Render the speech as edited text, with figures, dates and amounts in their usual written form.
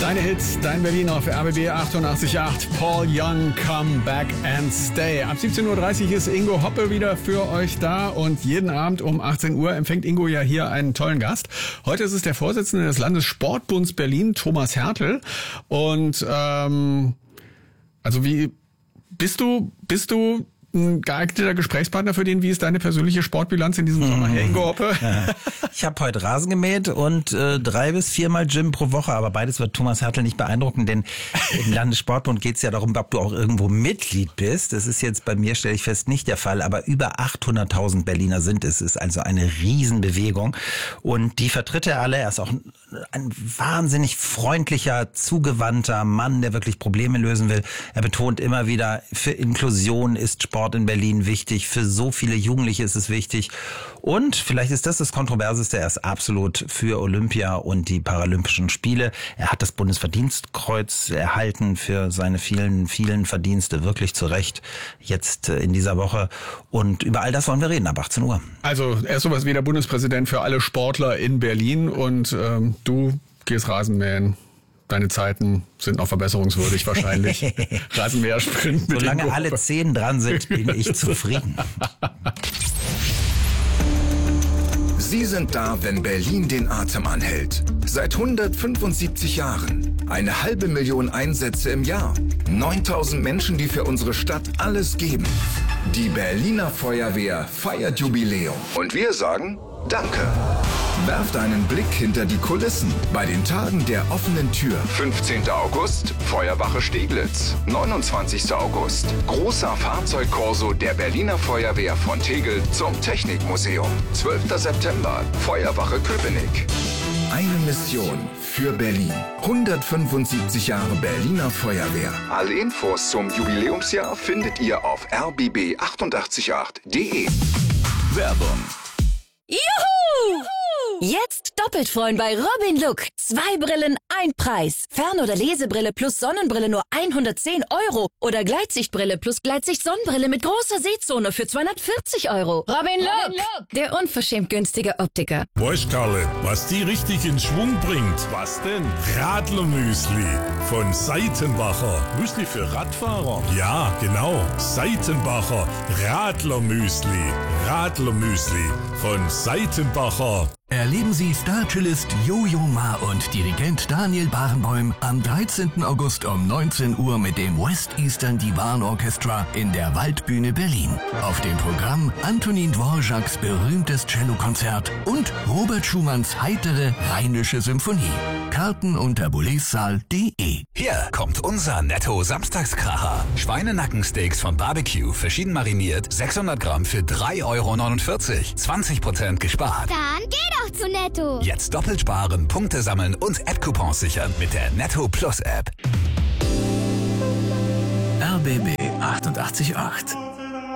Deine Hits, dein Berlin auf RBB 88.8. Paul Young, Come Back and Stay. Ab 17.30 Uhr ist Ingo Hoppe wieder für euch da und jeden Abend um 18 Uhr empfängt Ingo ja hier einen tollen Gast. Heute ist es der Vorsitzende des Landessportbunds Berlin, Thomas Hertel. Und also wie bist du ein geeigneter Gesprächspartner für den? Wie ist deine persönliche Sportbilanz in diesem Sommer, Herr Ingo Hoppe? Ich habe heute Rasen gemäht und 3 bis 4 Mal Gym pro Woche, aber beides wird Thomas Hertel nicht beeindrucken, denn im Landessportbund geht es ja darum, ob du auch irgendwo Mitglied bist. Das ist jetzt bei mir, stelle ich fest, nicht der Fall, aber über 800.000 Berliner sind es. Es ist also eine Riesenbewegung und die vertritt er alle. Er ist auch ein wahnsinnig freundlicher, zugewandter Mann, der wirklich Probleme lösen will. Er betont immer wieder, für Inklusion ist Sport in Berlin wichtig, für so viele Jugendliche ist es wichtig und vielleicht ist das Kontroverseste, er ist absolut für Olympia und die Paralympischen Spiele. Er hat das Bundesverdienstkreuz erhalten für seine vielen, vielen Verdienste, wirklich zu Recht jetzt in dieser Woche und über all das wollen wir reden ab 18 Uhr. Also er ist sowas wie der Bundespräsident für alle Sportler in Berlin und du gehst Rasenmähen. Deine Zeiten sind noch verbesserungswürdig wahrscheinlich. Rasenmäher-Sprint mit Solange alle 10 dran sind, bin ich zufrieden. Sie sind da, wenn Berlin den Atem anhält. Seit 175 Jahren. 500.000 Einsätze im Jahr. 9.000 Menschen, die für unsere Stadt alles geben. Die Berliner Feuerwehr feiert Jubiläum. Und wir sagen Danke. Werft einen Blick hinter die Kulissen bei den Tagen der offenen Tür. 15. August, Feuerwache Steglitz. 29. August, großer Fahrzeugkorso der Berliner Feuerwehr von Tegel zum Technikmuseum. 12. September, Feuerwache Köpenick. Eine Mission für Berlin. 175 Jahre Berliner Feuerwehr. Alle Infos zum Jubiläumsjahr findet ihr auf rbb888.de. Werbung. Juhu! Jetzt doppelt freuen bei Robin Look. 2 Brillen, 1 Preis. Fern- oder Lesebrille plus Sonnenbrille nur 110 € oder Gleitsichtbrille plus Gleitsicht-Sonnenbrille mit großer Sehzone für 240 €. Robin Look, der unverschämt günstige Optiker. Weißt Karle, was die richtig in Schwung bringt? Was denn? Radlermüsli von Seitenbacher. Müsli für Radfahrer? Ja, genau. Seitenbacher Radlermüsli. Radlermüsli von Seitenbacher. Erleben Sie Star-Cellist Jojo Ma und Dirigent Daniel Barenboim am 13. August um 19 Uhr mit dem West Eastern Divan Orchestra in der Waldbühne Berlin. Auf dem Programm Antonin Dvořáks berühmtes Cellokonzert und Robert Schumanns heitere Rheinische Symphonie. Karten unter boulezsaal.de. Hier kommt unser Netto-Samstagskracher. Schweinenackensteaks von Barbecue, verschieden mariniert, 600 Gramm für 3,49 €. 20% gespart. Dann geh doch zu Netto. Jetzt doppelt sparen, Punkte sammeln und App-Coupons sichern mit der Netto Plus App. RBB 88.8